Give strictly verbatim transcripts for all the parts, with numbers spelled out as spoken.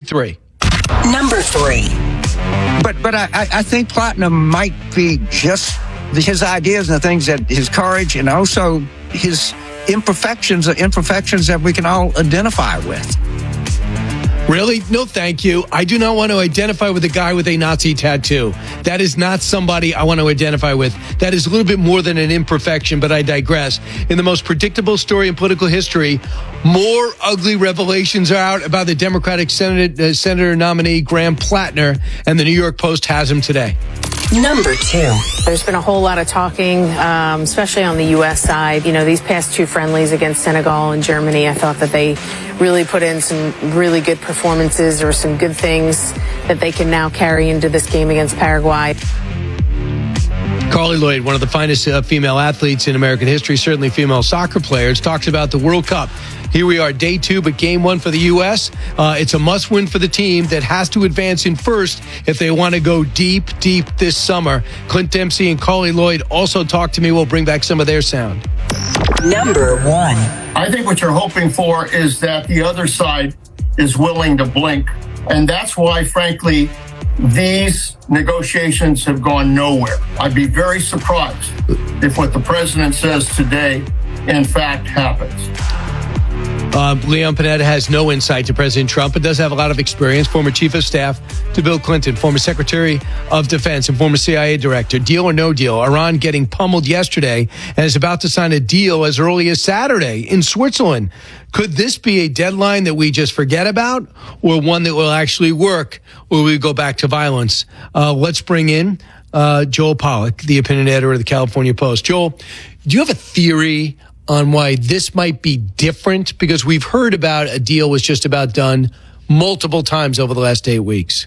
three. Number three. But but I, I think Platinum might be just his ideas and the things that his courage and also his imperfections, imperfections that we can all identify with. Really? No, thank you. I do not want to identify with a guy with a Nazi tattoo. That is not somebody I want to identify with. That is a little bit more than an imperfection, but I digress. In the most predictable story in political history, more ugly revelations are out about the Democratic Senate, uh, Senator nominee Graham Plattner, and the New York Post has him today. Number two. There's been a whole lot of talking, um, especially on the U S side. You know, these past two friendlies against Senegal and Germany, I thought that they really put in some really good performances or some good things that they can now carry into this game against Paraguay. Carly Lloyd, one of the finest uh, female athletes in American history, certainly female soccer players, talks about the World Cup. Here we are, day two, but game one for the U S. Uh, it's a must-win for the team that has to advance in first if they want to go deep, deep this summer. Clint Dempsey and Carly Lloyd also talked to me. We'll bring back some of their sound. Number one. I think what you're hoping for is that the other side is willing to blink. And that's why, frankly, these negotiations have gone nowhere. I'd be very surprised if what the president says today, in fact, happens. Uh, Leon Panetta has no insight to President Trump, but does have a lot of experience. Former chief of staff to Bill Clinton, former secretary of defense, and former C I A director. Deal or no deal? Iran getting pummeled yesterday and is about to sign a deal as early as Saturday in Switzerland. Could this be a deadline that we just forget about, or one that will actually work, or will we go back to violence? Uh, let's bring in uh, Joel Pollack, the opinion editor of the California Post. Joel, do you have a theory on why this might be different? Because we've heard about a deal was just about done multiple times over the last eight weeks.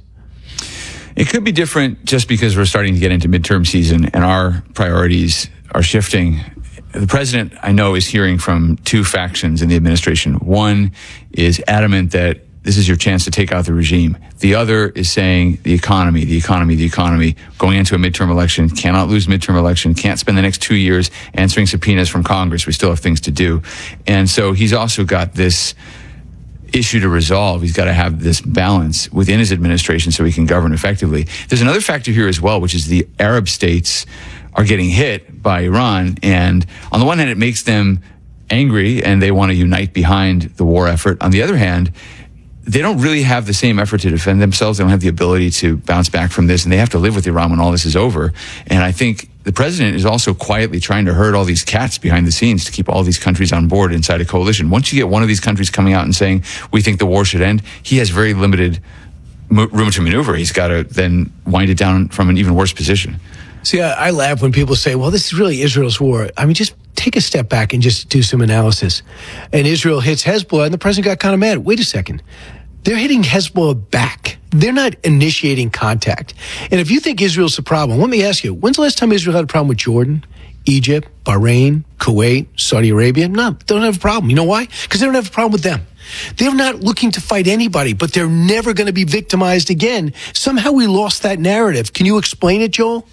It could be different just because we're starting to get into midterm season and our priorities are shifting. The president, I know, is hearing from two factions in the administration. One is adamant that this is your chance to take out the regime. The other is saying the economy, the economy, the economy, going into a midterm election, cannot lose midterm election, can't spend the next two years answering subpoenas from Congress. We still have things to do. And so he's also got this issue to resolve. He's got to have this balance within his administration so he can govern effectively. There's another factor here as well, which is the Arab states are getting hit by Iran. And on the one hand, it makes them angry and they want to unite behind the war effort. On the other hand, they don't really have the same effort to defend themselves. They don't have the ability to bounce back from this, and they have to live with Iran when all this is over. And I think the president is also quietly trying to herd all these cats behind the scenes to keep all these countries on board inside a coalition. Once you get one of these countries coming out and saying, we think the war should end, he has very limited room to maneuver. He's got to then wind it down from an even worse position. See, I, I laugh when people say, well, this is really Israel's war. I mean, just take a step back and just do some analysis. And Israel hits Hezbollah, and the president got kind of mad. Wait a second. They're hitting Hezbollah back. They're not initiating contact. And if you think Israel's the problem, let me ask you, when's the last time Israel had a problem with Jordan, Egypt, Bahrain, Kuwait, Saudi Arabia? No, they don't have a problem. You know why? Because they don't have a problem with them. They're not looking to fight anybody, but they're never going to be victimized again. Somehow we lost that narrative. Can you explain it, Joel?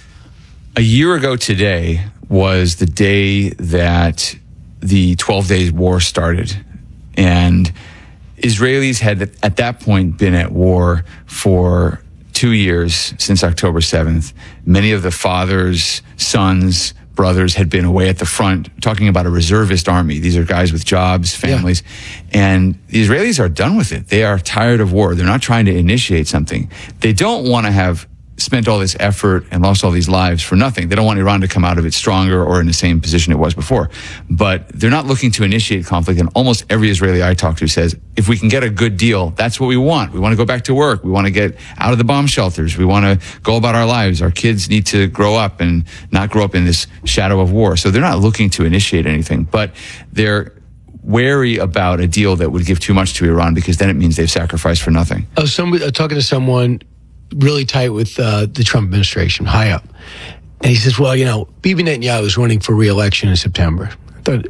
A year ago today was the day that the twelve-day war started. And Israelis had at that point been at war for two years since October seventh. Many of the fathers, sons, brothers had been away at the front, talking about a reservist army. These are guys with jobs, families. Yeah. And the Israelis are done with it. They are tired of war. They're not trying to initiate something. They don't want to have spent all this effort and lost all these lives for nothing. They don't want Iran to come out of it stronger or in the same position it was before. But they're not looking to initiate conflict. And almost every Israeli I talk to says, if we can get a good deal, that's what we want. We want to go back to work. We want to get out of the bomb shelters. We want to go about our lives. Our kids need to grow up and not grow up in this shadow of war. So they're not looking to initiate anything, but they're wary about a deal that would give too much to Iran, because then it means they've sacrificed for nothing. I was somebody, uh, talking to someone really tight with uh, the Trump administration, high up. And he says, well, you know, Bibi Netanyahu is running for re-election in September. I thought,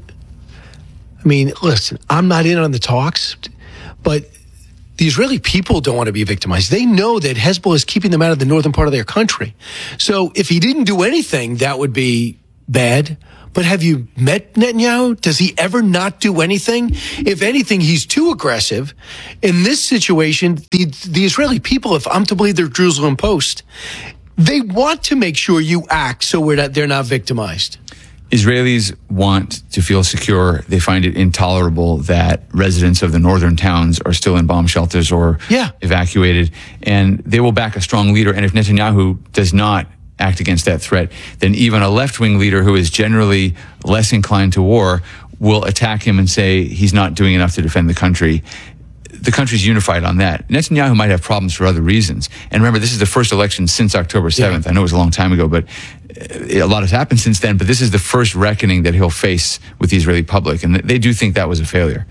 I mean, listen, I'm not in on the talks, but the Israeli people don't want to be victimized. They know that Hezbollah is keeping them out of the northern part of their country. So if he didn't do anything, that would be bad. But have you met Netanyahu? Does he ever not do anything? If anything, he's too aggressive. In this situation, the, the Israeli people, if I'm to believe their Jerusalem Post, they want to make sure you act so we're not, they're not victimized. Israelis want to feel secure. They find it intolerable that residents of the northern towns are still in bomb shelters or yeah. evacuated. And they will back a strong leader. And if Netanyahu does not act against that threat, then even a left-wing leader who is generally less inclined to war will attack him and say he's not doing enough to defend the country. The country's unified on that. Netanyahu might have problems for other reasons. And remember, this is the first election since October seventh. Yeah. I know it was a long time ago, but a lot has happened since then. But this is the first reckoning that he'll face with the Israeli public. And they do think that was a failure.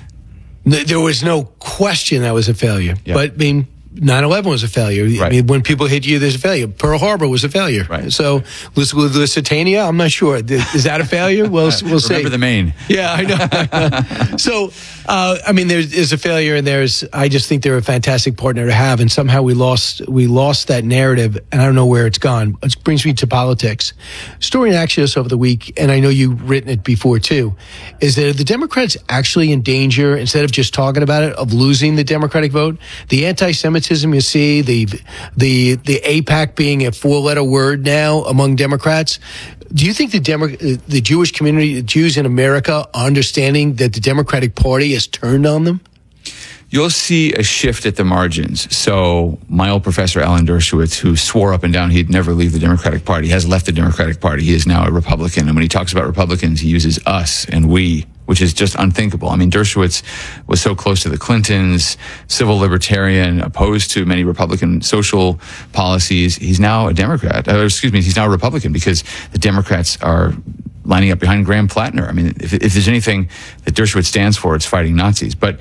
There was no question that was a failure. Yeah. But, I mean, nine eleven was a failure. Right. I mean, when people hit you, there's a failure. Pearl Harbor was a failure. Right. So, Lusitania, I'm not sure. Is that a failure? We'll, we'll see. Remember the Maine. Yeah, I know. I know. So, uh, I mean, there is a failure, and there's. I just think they're a fantastic partner to have, and somehow we lost we lost that narrative, and I don't know where it's gone. It brings me to politics. Story in Axios over the week, and I know you've written it before too, is that the Democrats actually in danger, instead of just talking about it, of losing the Democratic vote. The anti-Semitism you see, the the the AIPAC being a four-letter word now among Democrats. Do you think the Demo- the Jewish community, the Jews in America, are understanding that the Democratic Party has turned on them? You'll see a shift at the margins. So my old professor, Alan Dershowitz, who swore up and down he'd never leave the Democratic Party, has left the Democratic Party. He is now a Republican. And when he talks about Republicans, he uses us and we, which is just unthinkable. I mean, Dershowitz was so close to the Clintons, civil libertarian, opposed to many Republican social policies. He's now a Democrat. Uh, excuse me, he's now a Republican because the Democrats are lining up behind Graham Plattner. I mean, if, if there's anything that Dershowitz stands for, it's fighting Nazis. But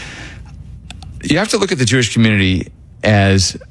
you have to look at the Jewish community as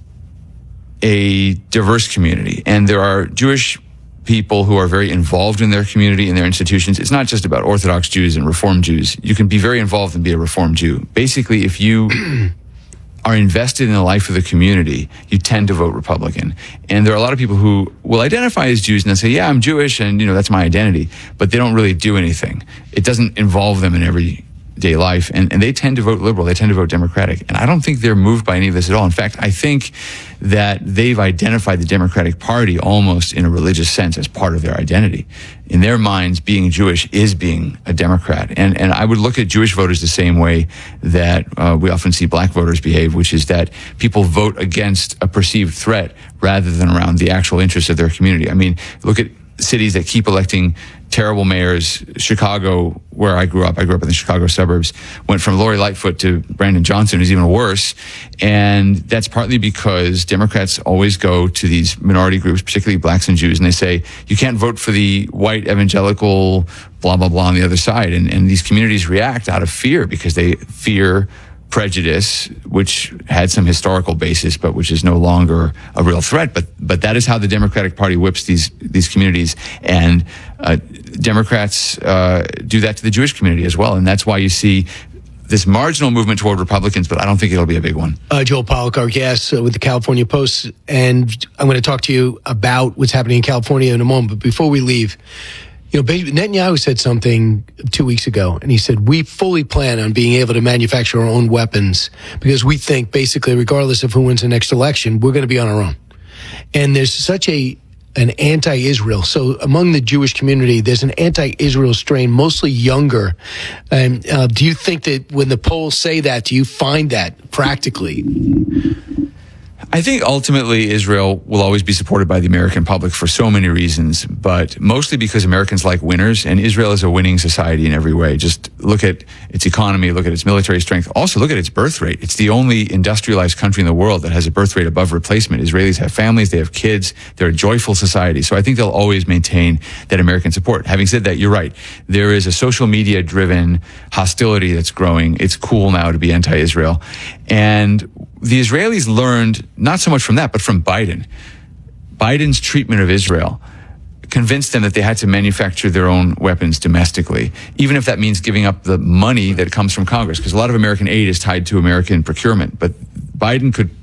a diverse community. And there are Jewish people who are very involved in their community and their institutions. It's not just about Orthodox Jews and Reform Jews. You can be very involved and be a Reform Jew. Basically, if you are invested in the life of the community, you tend to vote Republican. And there are a lot of people who will identify as Jews and they'll say, yeah, I'm Jewish and, you know, that's my identity. But they don't really do anything. It doesn't involve them in every day life, and, and they tend to vote liberal, they tend to vote Democratic. And I don't think they're moved by any of this at all. In fact, I think that they've identified the Democratic Party almost in a religious sense as part of their identity. In their minds, being Jewish is being a Democrat. And and I would look at Jewish voters the same way that uh, we often see black voters behave, which is that people vote against a perceived threat rather than around the actual interests of their community. I mean, look at cities that keep electing terrible mayors. Chicago, where I grew up, I grew up in the Chicago suburbs, went from Lori Lightfoot to Brandon Johnson, who's even worse. And that's partly because Democrats always go to these minority groups, particularly blacks and Jews, and they say, you can't vote for the white evangelical blah, blah, blah on the other side. And, and these communities react out of fear because they fear prejudice, which had some historical basis, but which is no longer a real threat. But but that is how the Democratic Party whips these these communities, and uh, Democrats uh, do that to the Jewish community as well. And that's why you see this marginal movement toward Republicans, but I don't think it'll be a big one. Uh, Joel Pollack, our guest uh, with the California Post, and I'm going to talk to you about what's happening in California in a moment. But before we leave, you know, Netanyahu said something two weeks ago, and he said, we fully plan on being able to manufacture our own weapons because we think basically, regardless of who wins the next election, we're going to be on our own. And there's such a an anti-Israel. So among the Jewish community, there's an anti-Israel strain, mostly younger. And uh, do you think that when the polls say that, do you find that practically? I think ultimately Israel will always be supported by the American public for so many reasons, but mostly because Americans like winners, and Israel is a winning society in every way. Just look at its economy, look at its military strength, also look at its birth rate. It's the only industrialized country in the world that has a birth rate above replacement. Israelis have families, they have kids, they're a joyful society. So I think they'll always maintain that American support. Having said that, you're right. There is a social media driven hostility that's growing. It's cool now to be anti-Israel. And the Israelis learned not so much from that, but from Biden. Biden's treatment of Israel convinced them that they had to manufacture their own weapons domestically, even if that means giving up the money that comes from Congress, because a lot of American aid is tied to American procurement. But Biden could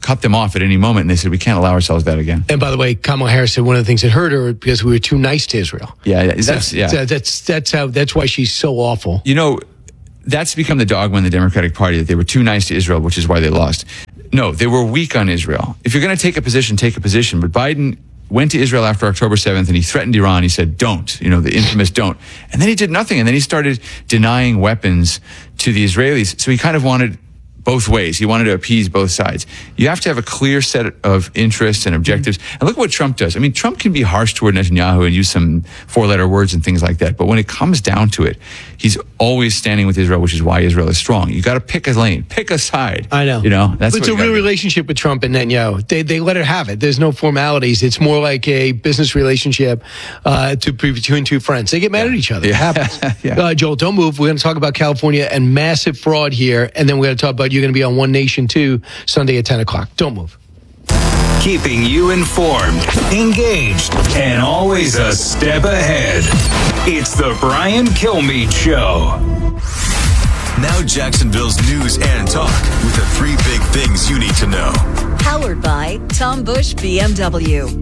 cut them off at any moment. And they said, we can't allow ourselves that again. And by the way, Kamala Harris said one of the things that hurt her because we were too nice to Israel. Yeah, that's, yeah. So that's, that's how, that's why she's so awful. You know, that's become the dogma in the Democratic Party, that they were too nice to Israel, which is why they lost. No, they were weak on Israel. If you're going to take a position, take a position. But Biden went to Israel after October seventh and he threatened Iran. He said, don't, you know, the infamous don't. And then he did nothing. And then he started denying weapons to the Israelis. So he kind of wanted both ways. He wanted to appease both sides. You have to have a clear set of interests and objectives. And look what Trump does. I mean, Trump can be harsh toward Netanyahu and use some four-letter words and things like that. But when it comes down to it, he's always standing with Israel, which is why Israel is strong. You got to pick a lane, pick a side. I know. You know, that's but it's what a real do. relationship with Trump and Netanyahu. They they let her have it. There's no formalities. It's more like a business relationship uh, to between two friends. They get mad yeah. at each other. Yeah. It happens. yeah. uh, Joel, don't move. We're going to talk about California and massive fraud here, and then we're going to talk about you're going to be on One Nation two Sunday at ten o'clock. Don't move. Keeping you informed, engaged, and always a step ahead. It's the Brian Kilmeade Show. Now Jacksonville's news and talk with the three big things you need to know. Powered by Tom Bush B M W.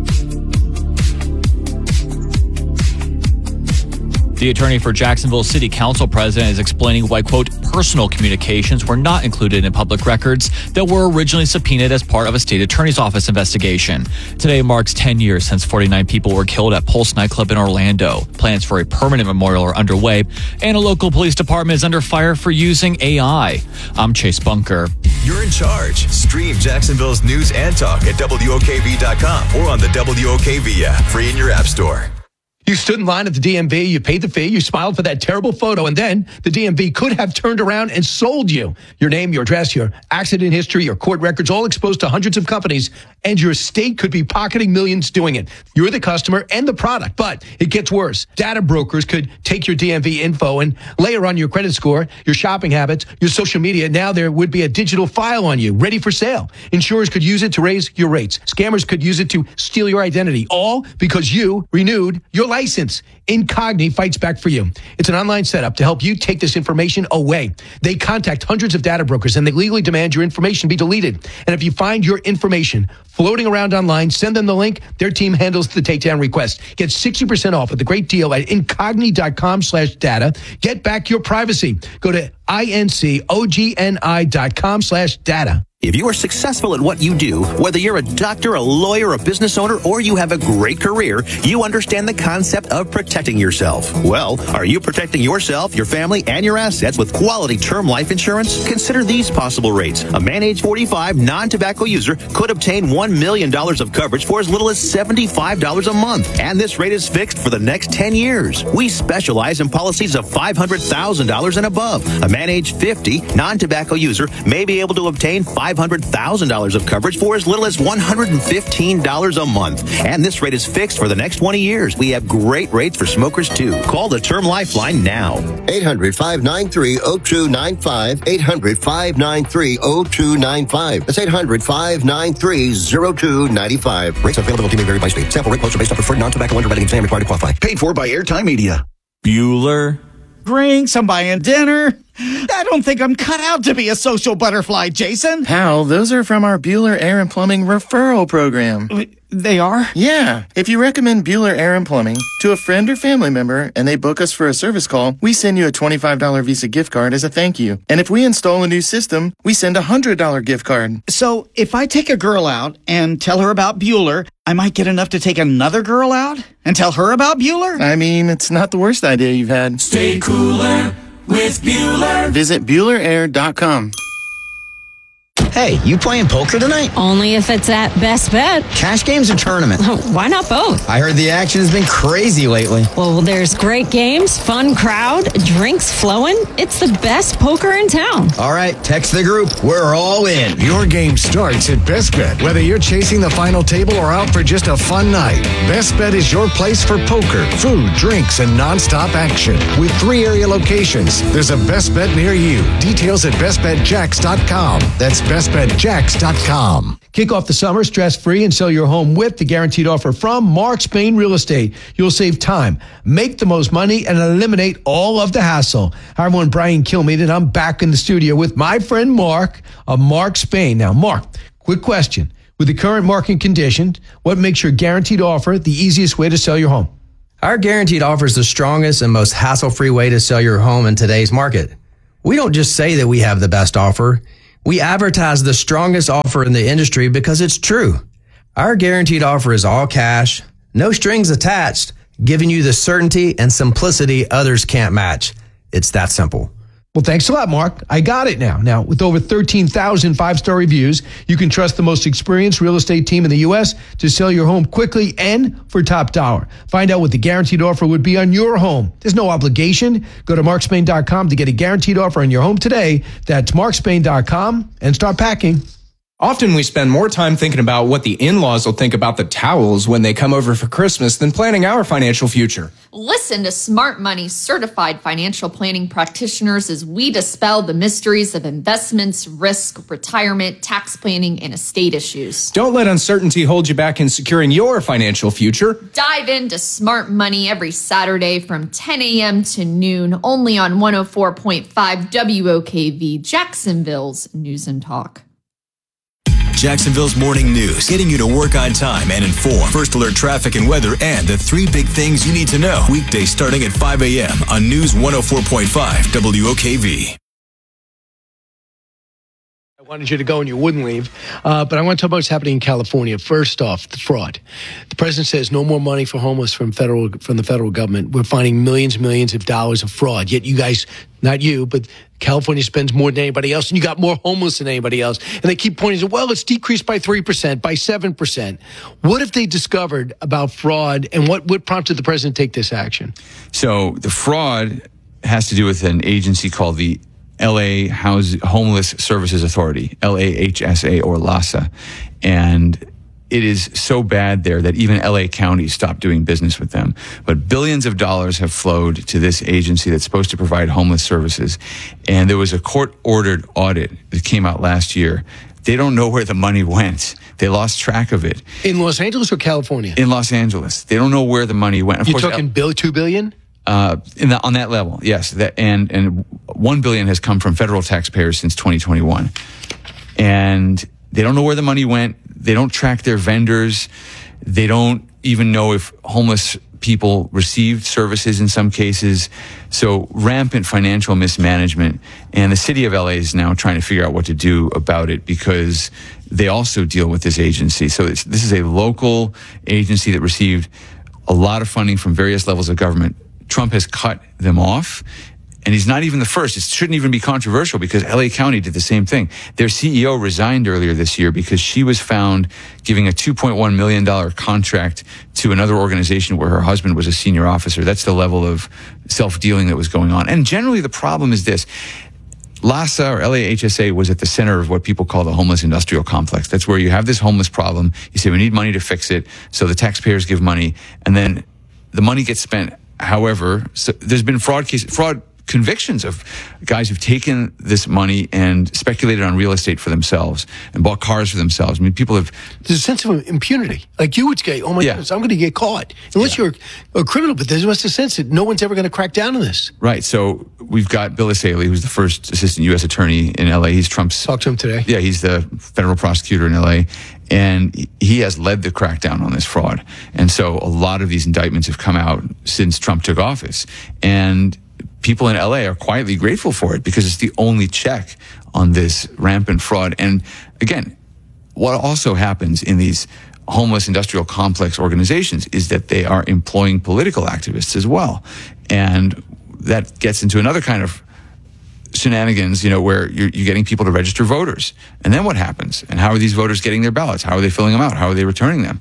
The attorney for Jacksonville City Council president is explaining why, quote, personal communications were not included in public records that were originally subpoenaed as part of a state attorney's office investigation. Today marks ten years since forty-nine people were killed at Pulse nightclub in Orlando. Plans for a permanent memorial are underway, and a local police department is under fire for using A I. I'm Chase Bunker. You're in charge. Stream Jacksonville's news and talk at W O K V dot com or on the W O K V app, free in your app store. You stood in line at the D M V, you paid the fee, you smiled for that terrible photo, and then the D M V could have turned around and sold you. Your name, your address, your accident history, your court records, all exposed to hundreds of companies, and your state could be pocketing millions doing it. You're the customer and the product, but it gets worse. Data brokers could take your D M V info and layer on your credit score, your shopping habits, your social media. Now there would be a digital file on you, ready for sale. Insurers could use it to raise your rates. Scammers could use it to steal your identity, all because you renewed your life. License. Incogni fights back for you. It's an online setup to help you take this information away. They contact hundreds of data brokers and they legally demand your information be deleted. And if you find your information floating around online, send them the link. Their team handles the takedown request. Get sixty percent off with a great deal at incogni.com slash data. Get back your privacy. Go to I-N-C-O-G-N-I dot com slash data. If you are successful at what you do, whether you're a doctor, a lawyer, a business owner, or you have a great career, you understand the concept of protecting yourself. Well, are you protecting yourself, your family, and your assets with quality term life insurance? Consider these possible rates. A man age forty-five non-tobacco user could obtain one million dollars of coverage for as little as seventy-five dollars a month. And this rate is fixed for the next ten years. We specialize in policies of five hundred thousand dollars and above. A man age fifty non-tobacco user may be able to obtain five hundred thousand dollars of coverage for as little as one hundred fifteen dollars a month. And this rate is fixed for the next twenty years. We have great rates for smokers, too. Call the Term Lifeline now. eight hundred, five nine three, oh two nine five. eight hundred, five nine three, oh two nine five. That's eight hundred, five nine three, oh two nine five. Rates availability may vary by state. Sample rate quotes are based on preferred non-tobacco underwriting exam required to qualify. Paid for by Airtime Media. Bueller. Drinks, I'm buying dinner. I don't think I'm cut out to be a social butterfly, Jason. Hal, those are from our Bueller Air and Plumbing referral program. They are? Yeah. If you recommend Bueller Air and Plumbing to a friend or family member and they book us for a service call, we send you a twenty-five dollars Visa gift card as a thank you. And if we install a new system, we send a one hundred dollars gift card. So if I take a girl out and tell her about Bueller, I might get enough to take another girl out and tell her about Bueller? I mean, it's not the worst idea you've had. Stay cooler with Bueller. Visit Bueller Air dot com. Hey, you playing poker tonight? Only if it's at Best Bet. Cash games or tournament? Why not both? I heard the action has been crazy lately. Well, there's great games, fun crowd, drinks flowing. It's the best poker in town. All right, text the group. We're all in. Your game starts at Best Bet. Whether you're chasing the final table or out for just a fun night, Best Bet is your place for poker, food, drinks, and nonstop action. With three area locations, there's a Best Bet near you. Details at best bet jacks dot com. That's best bet jacks dot com. Kick off the summer stress-free and sell your home with the guaranteed offer from Mark Spain Real Estate. You'll save time, make the most money, and eliminate all of the hassle. Hi, everyone. Brian Kilmeade, and I'm back in the studio with my friend Mark of Mark Spain. Now, Mark, Quick question. With the current market conditions, what makes your guaranteed offer the easiest way to sell your home? Our guaranteed offer is the strongest and most hassle-free way to sell your home in today's market. We don't just say that we have the best offer. We advertise the strongest offer in the industry because it's true. Our guaranteed offer is all cash, no strings attached, giving you the certainty and simplicity others can't match. It's that simple. Well, thanks a lot, Mark. I got it now. Now, with over thirteen thousand five-star reviews, you can trust the most experienced real estate team in the U S to sell your home quickly and for top dollar. Find out what the guaranteed offer would be on your home. There's no obligation. Go to mark spain dot com to get a guaranteed offer on your home today. That's mark spain dot com and start packing. Often we spend more time thinking about what the in-laws will think about the towels when they come over for Christmas than planning our financial future. Listen to Smart Money certified financial planning practitioners as we dispel the mysteries of investments, risk, retirement, tax planning, and estate issues. Don't let uncertainty hold you back in securing your financial future. Dive into Smart Money every Saturday from ten a.m. to noon, only on one oh four point five W O K V, Jacksonville's News and Talk. Jacksonville's morning news, getting you to work on time and informed. First alert traffic and weather and the three big things you need to know. Weekdays starting at five a.m. on News one oh four point five W O K V. I wanted you to go and you wouldn't leave. Uh, but I want to talk about what's happening in California. First off, the fraud. The president says no more money for homeless from federal from the federal government. We're finding millions and millions of dollars of fraud. Yet you guys, not you, but California spends more than anybody else, and you got more homeless than anybody else. And they keep pointing to, well, it's decreased by three percent, by seven percent. What if they discovered about fraud, and what, what prompted the president to take this action? So the fraud has to do with an agency called the L A House, Homeless Services Authority, L A H S A or LAHSA. And it is so bad there that even L A County stopped doing business with them. But billions of dollars have flowed to this agency that's supposed to provide homeless services. And there was a court-ordered audit that came out last year. They don't know where the money went. They lost track of it. In Los Angeles or California? In Los Angeles. They don't know where the money went. Of You're course, talking bill, two billion dollars? Uh, in the, on that level, yes. That, and, and one billion has come from federal taxpayers since twenty twenty-one. And they don't know where the money went. They don't track their vendors. They don't even know if homeless people received services in some cases. So rampant financial mismanagement. And the city of L A is now trying to figure out what to do about it because they also deal with this agency. So it's, this is a local agency that received a lot of funding from various levels of government. Trump has cut them off, and he's not even the first. It shouldn't even be controversial because L A County did the same thing. Their C E O resigned earlier this year because she was found giving a two point one million dollars contract to another organization where her husband was a senior officer. That's the level of self-dealing that was going on. And generally the problem is this. LAHSA or L A H S A was at the center of what people call the homeless industrial complex. That's where you have this homeless problem. You say, we need money to fix it. So the taxpayers give money, and then the money gets spent. However, so there's been fraud cases, fraud convictions of guys who've taken this money and speculated on real estate for themselves and bought cars for themselves. I mean, people have... There's a sense of impunity. Like you would say, oh my yeah. goodness, I'm going to get caught. Unless yeah. you're a criminal, but there's just a sense that no one's ever going to crack down on this. Right. So we've got Bill Essayli, who's the first assistant U S attorney in L A. He's Trump's... Talk to him today. Yeah, he's the federal prosecutor in L A. And he has led the crackdown on this fraud. And so a lot of these indictments have come out since Trump took office. And people in L A are quietly grateful for it because it's the only check on this rampant fraud. And again, what also happens in these homeless industrial complex organizations is that they are employing political activists as well. And that gets into another kind of shenanigans, you know, where you're, you're getting people to register voters. And then what happens? And how are these voters getting their ballots? How are they filling them out? How are they returning them?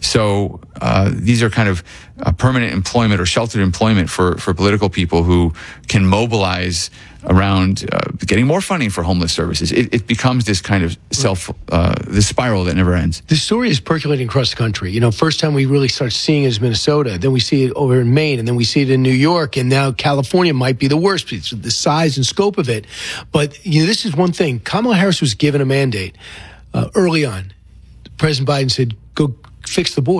So uh, these are kind of uh, permanent employment or sheltered employment for, for political people who can mobilize around uh, getting more funding for homeless services. It, it becomes this kind of self, uh, this spiral that never ends. This story is percolating across the country. You know, first time we really start seeing it is Minnesota, then we see it over in Maine, and then we see it in New York, and now California might be the worst because of the size and scope of it. But, you know, this is one thing. Kamala Harris was given a mandate uh, early on. President Biden said, go fix the border.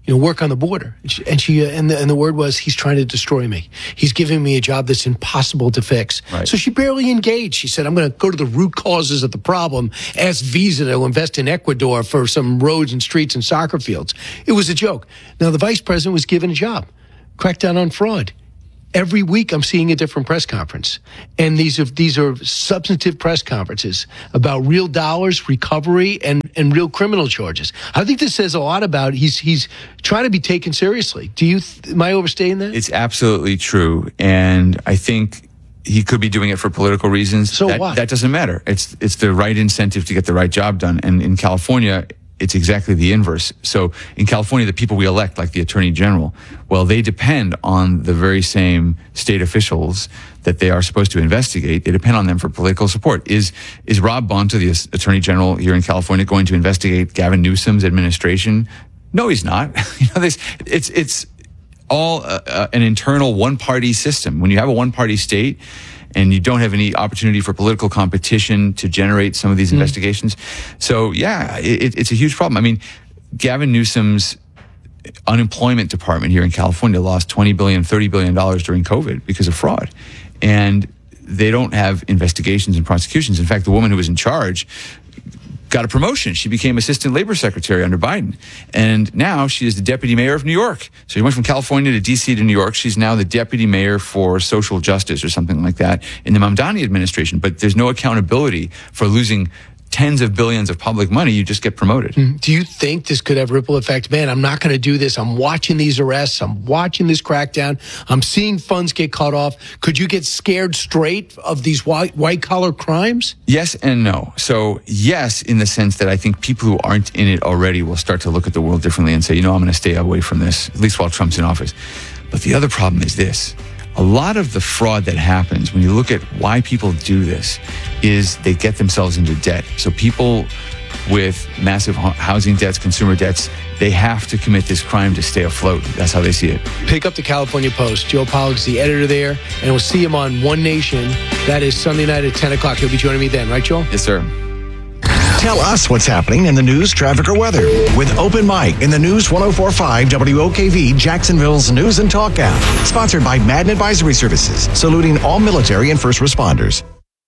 you know, work on the border. And she, and, she, uh, and, the, and the word was, he's trying to destroy me. He's giving me a job that's impossible to fix. Right. So she barely engaged. She said, I'm going to go to the root causes of the problem, ask Visa to invest in Ecuador for some roads and streets and soccer fields. It was a joke. Now, the vice president was given a job. Crack down on fraud. Every week I'm seeing a different press conference. And these are, these are substantive press conferences about real dollars, recovery, and, and real criminal charges. I think this says a lot about he's he's trying to be taken seriously. Do you, th- am I overstating that? It's absolutely true. And I think he could be doing it for political reasons. So that, what? That doesn't matter. It's, it's the right incentive to get the right job done. And in California, it's exactly the inverse. So in California, the people we elect, like the attorney general, well, they depend on the very same state officials that they are supposed to investigate. They depend on them for political support. Is is Rob Bonta, the attorney general here in California, going to investigate Gavin Newsom's administration? No, he's not. you know, this, it's it's all uh, uh, an internal one-party system. When you have a one-party state, and you don't have any opportunity for political competition to generate some of these mm. investigations. So, yeah, it, it's a huge problem. I mean, Gavin Newsom's unemployment department here in California lost twenty billion dollars, thirty billion dollars during COVID because of fraud. And they don't have investigations and prosecutions. In fact, the woman who was in charge got a promotion. She became assistant labor secretary under Biden. And now she is the deputy mayor of New York. So she went from California to D C to New York. She's now the deputy mayor for social justice or something like that in the Mamdani administration. But there's no accountability for losing tens of billions of public money. You just get promoted. Do you think this could have ripple effect? Man, I'm not going to do this. I'm watching these arrests. I'm watching this crackdown. I'm seeing funds get cut off. Could you get scared straight of these white white collar crimes? Yes and no. So yes, in the sense that I think people who aren't in it already will start to look at the world differently and say, you know, I'm going to stay away from this, at least while Trump's in office. But the other problem is this. A lot of the fraud that happens, when you look at why people do this, is they get themselves into debt. So people with massive housing debts, consumer debts, they have to commit this crime to stay afloat. That's how they see it. Pick up the California Post. Joe Pollock's the editor there, and we'll see him on One Nation. That is Sunday night at ten o'clock. He'll be joining me then, right, Joel? Yes, sir. Tell us what's happening in the news, traffic, or weather with Open Mic in the News one oh four point five W O K V, Jacksonville's News and Talk app. Sponsored by Madden Advisory Services, saluting all military and first responders.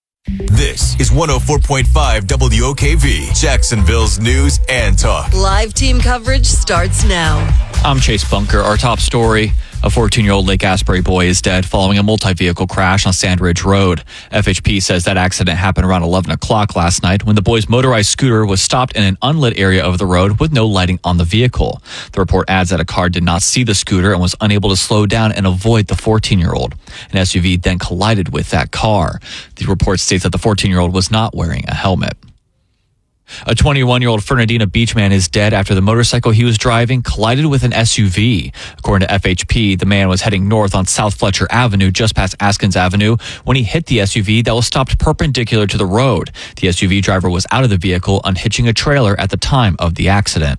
This is one oh four point five W O K V, Jacksonville's News and Talk. Live team coverage starts now. I'm Chase Bunker. Our top story. A fourteen-year-old Lake Asbury boy is dead following a multi-vehicle crash on Sandridge Road. F H P says that accident happened around eleven o'clock last night when the boy's motorized scooter was stopped in an unlit area of the road with no lighting on the vehicle. The report adds that a car did not see the scooter and was unable to slow down and avoid the fourteen-year-old. An S U V then collided with that car. The report states that the fourteen-year-old was not wearing a helmet. A twenty-one-year-old Fernandina Beach man is dead after the motorcycle he was driving collided with an S U V. According to F H P, the man was heading north on South Fletcher Avenue just past Askins Avenue when he hit the S U V that was stopped perpendicular to the road. The S U V driver was out of the vehicle, unhitching a trailer at the time of the accident.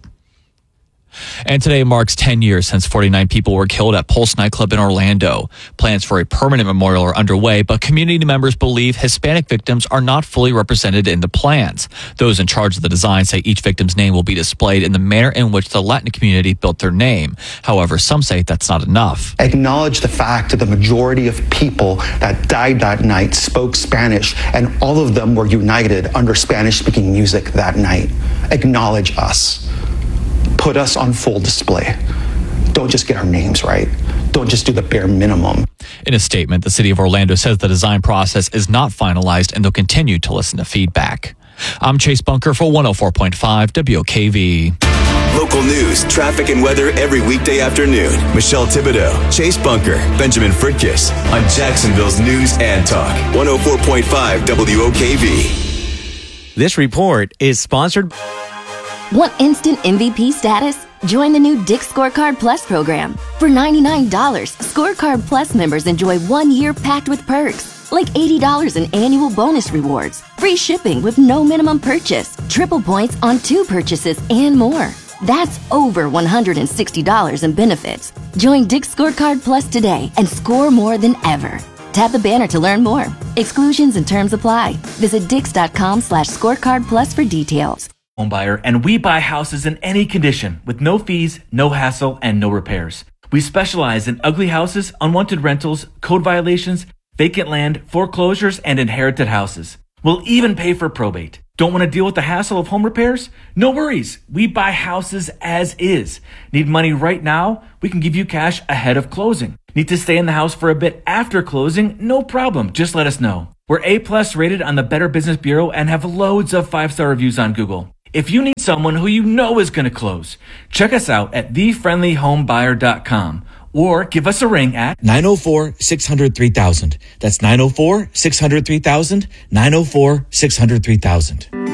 And today marks ten years since forty-nine people were killed at Pulse nightclub in Orlando. Plans for a permanent memorial are underway, but community members believe Hispanic victims are not fully represented in the plans. Those in charge of the design say each victim's name will be displayed in the manner in which the Latin community built their name. However, some say that's not enough. Acknowledge the fact that the majority of people that died that night spoke Spanish, and all of them were united under Spanish-speaking music that night. Acknowledge us. Put us on full display. Don't just get our names right. Don't just do the bare minimum. In a statement, the city of Orlando says the design process is not finalized and they'll continue to listen to feedback. I'm Chase Bunker for one oh four point five W O K V. Local news, traffic, and weather every weekday afternoon. Michelle Thibodeau, Chase Bunker, Benjamin Fritkiss on Jacksonville's News and Talk. one oh four point five W O K V. This report is sponsored. Want instant M V P status? Join the new Dick's Scorecard Plus program. For ninety-nine dollars, Scorecard Plus members enjoy one year packed with perks, like eighty dollars in annual bonus rewards, free shipping with no minimum purchase, triple points on two purchases, and more. That's over one hundred sixty dollars in benefits. Join Dick's Scorecard Plus today and score more than ever. Tap the banner to learn more. Exclusions and terms apply. Visit dix.com slash scorecard plus for details. Home Buyer, and we buy houses in any condition with no fees, no hassle, and no repairs. We specialize in ugly houses, unwanted rentals, code violations, vacant land, foreclosures, and inherited houses. We'll even pay for probate. Don't want to deal with the hassle of home repairs? No worries. We buy houses as is. Need money right now? We can give you cash ahead of closing. Need to stay in the house for a bit after closing? No problem. Just let us know. We're A plus rated on the Better Business Bureau and have loads of five-star reviews on Google. If you need someone who you know is going to close, check us out at the friendly home buyer dot com or give us a ring at nine oh four, six hundred, three thousand. That's nine oh four, six hundred, three thousand, nine oh four, six hundred, three thousand.